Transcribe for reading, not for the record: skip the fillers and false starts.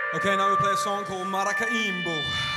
Okay, now we play a song called Maracaibo.